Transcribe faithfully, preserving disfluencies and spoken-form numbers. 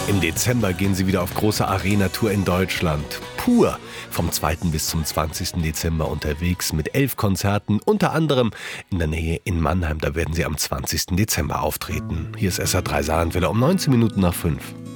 Im Dezember gehen sie wieder auf große Arena-Tour in Deutschland. Pur vom zweiten bis zum zwanzigsten Dezember unterwegs mit elf Konzerten, unter anderem in der Nähe in Mannheim. Da werden sie am zwanzigsten Dezember auftreten. Hier ist S R drei Saarlandwelle um neunzehn Minuten nach fünf.